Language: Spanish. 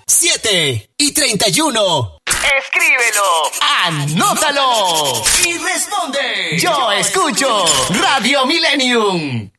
7:31. Escríbelo, Anótalo y responde. Yo escucho Radio Millennium.